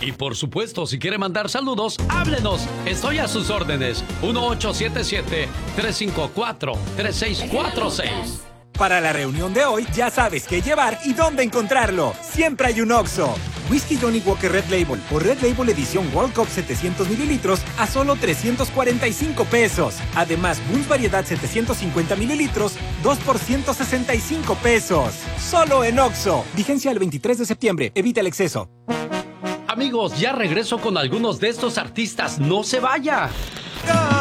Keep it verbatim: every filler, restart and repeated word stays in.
Y por supuesto, si quiere mandar saludos, háblenos. Estoy a sus órdenes. uno ocho siete siete, tres cinco cuatro, tres seis cuatro seis. Para la reunión de hoy, ya sabes qué llevar y dónde encontrarlo. Siempre hay un Oxxo. Whisky Johnny Walker Red Label o Red Label Edición World Cup setecientos mililitros a solo trescientos cuarenta y cinco pesos. Además, Boons Variedad setecientos cincuenta mililitros, dos por ciento sesenta y cinco pesos. Solo en Oxxo. Vigencia el veintitrés de septiembre. Evita el exceso. Amigos, ya regreso con algunos de estos artistas. ¡No se vaya!